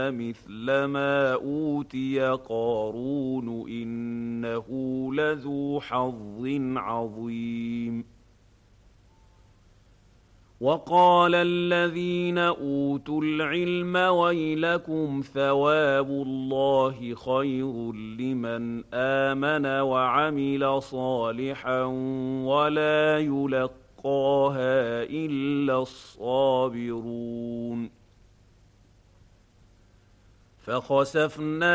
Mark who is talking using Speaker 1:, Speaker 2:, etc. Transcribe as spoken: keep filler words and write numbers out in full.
Speaker 1: مثل ما أوتي قارون إنه لذو حظ عظيم. وقال الذين أوتوا العلم ويلكم ثواب الله خير لمن آمن وعمل صالحا ولا يلقاها إلا الصابرون. فخسفنا